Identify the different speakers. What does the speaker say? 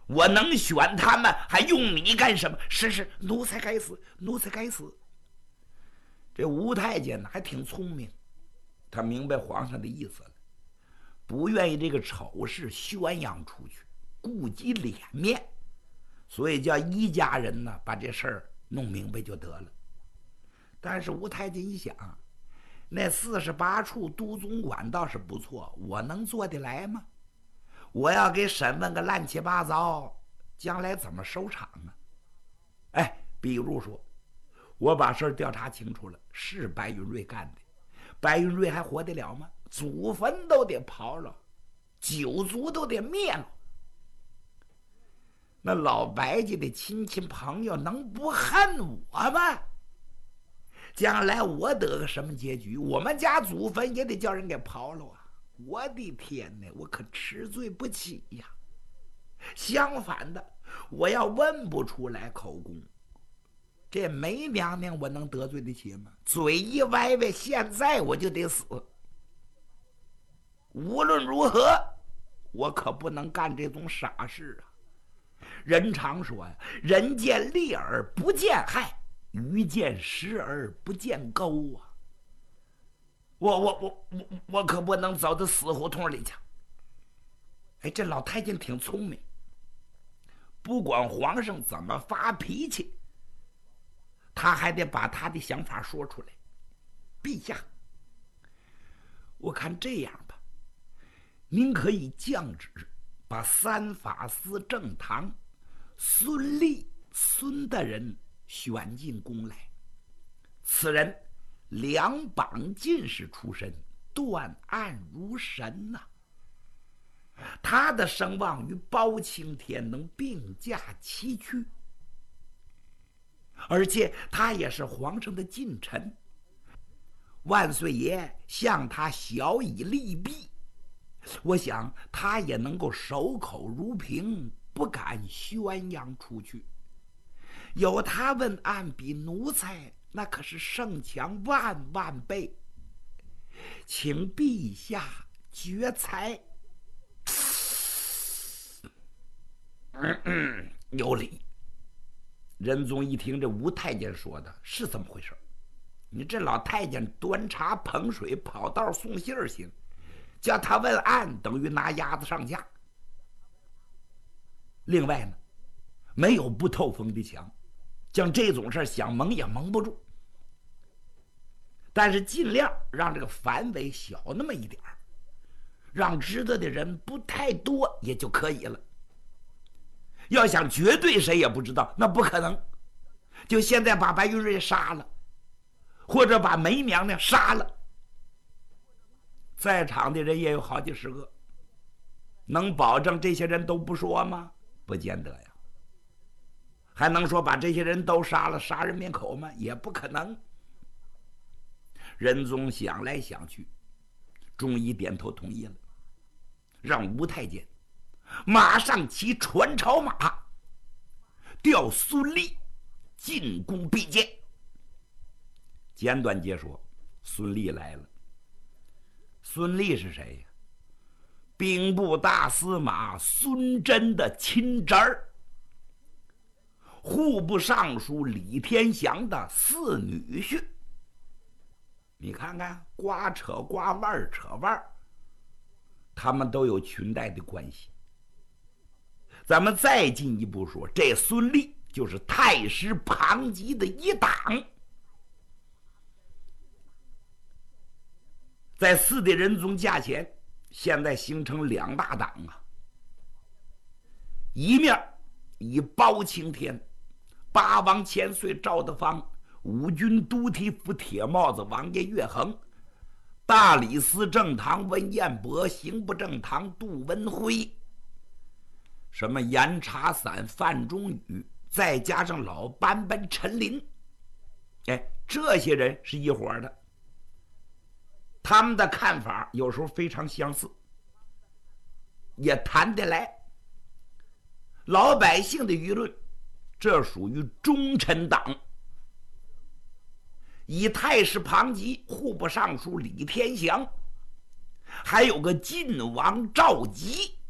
Speaker 1: 我能选他们，还用你干什么？是，奴才该死，奴才该死。这吴太监呢还挺聪明，他明白皇上的意思了，不愿意这个丑事宣扬出去，顾及脸面，所以叫一家人呢把这事儿弄明白就得了。但是吴太监一想，那48处都总管倒是不错，我能做得来吗？我要给审问个乱七八糟，将来怎么收场呢？哎，比如说我把事儿调查清楚了，是白云瑞干的，白云瑞还活得了吗？祖坟都得刨了，九族都得灭了，那老白家的亲戚朋友能不恨我吗？将来我得个什么结局？我们家祖坟也得叫人给刨了啊！我的天哪，我可吃罪不起呀！相反的，我要问不出来口供，这梅娘娘我能得罪得起吗？嘴一歪歪，现在我就得死。无论如何，我可不能干这种傻事啊！人常说呀，人见利而不见害，鱼见石而不见钩啊！我可不能走到死胡同里去。哎，这老太监挺聪明，不管皇上怎么发脾气，他还得把他的想法说出来。陛下，我看这样吧，您可以降旨，把三法司正堂孙立孙大人选进宫来。此人两榜进士出身，断案如神呐、他的声望与包青天能并驾齐驱，而且他也是皇上的近臣，万岁爷向他晓以利弊，我想他也能够守口如瓶，不敢宣扬出去。有他问案，比奴才那可是胜强万万倍，请陛下决裁。有理。仁宗一听这吴太监说的是这么回事，你这老太监端茶捧水，跑道送信儿行，叫他问案等于拿鸭子上架。另外呢，没有不透风的墙，像这种事想蒙也蒙不住，但是尽量让这个范围小那么一点，让知道的人不太多也就可以了。要想绝对谁也不知道，那不可能。就现在把白云瑞杀了，或者把梅娘娘杀了，在场的人也有好几十个，能保证这些人都不说吗？不见得呀。还能说把这些人都杀了，杀人灭口吗？也不可能。仁宗想来想去，终于点头同意了，让吴太监马上骑传朝马，调孙立进宫避见。简短截说，孙立来了。孙立是谁呀？兵部大司马孙真的亲侄儿，户部尚书李天祥的四女婿。你看看，瓜扯瓜，腕扯腕，他们都有裙带的关系。咱们再进一步说，这孙立就是太师庞吉的一党。在四代仁宗驾前，现在形成两大党啊。一面以包青天、八王千岁赵德芳、五军都提府铁帽子王爷岳衡、大理寺正堂文彦博、刑部正堂杜文辉，什么严查散范仲宇，再加上老班班陈林，哎，这些人是一伙的。他们的看法有时候非常相似，也谈得来。老百姓的舆论，这属于忠臣党。以太师庞吉、户部尚书李天祥，还有个晋王赵佶，